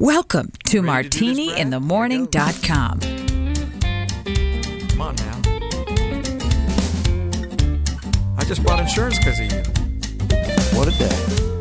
Welcome to Ready to do this, Brad? martiniinthemorning.com. Come on now. I just bought insurance because of you. What a day.